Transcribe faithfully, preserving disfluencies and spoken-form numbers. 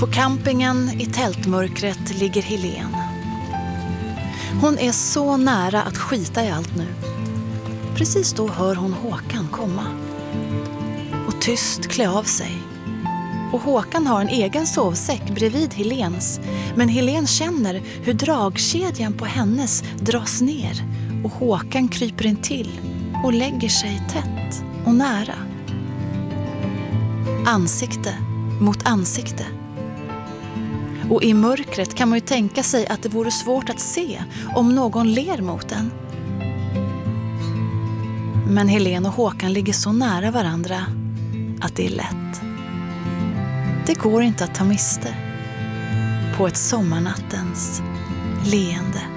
campingen i tältmörkret ligger Helen. Hon är så nära att skita i allt nu. Precis då hör hon Håkan komma. Och tyst klä av sig. Och Håkan har en egen sovsäck bredvid Helens. Men Helen känner hur dragkedjan på hennes dras ner. Och Håkan kryper in till och lägger sig tätt och nära. Ansikte mot ansikte. Och i mörkret kan man ju tänka sig att det vore svårt att se om någon ler mot en. Men Helen och Håkan ligger så nära varandra att det är lätt. Det går inte att ta miste på ett sommarnattens leende.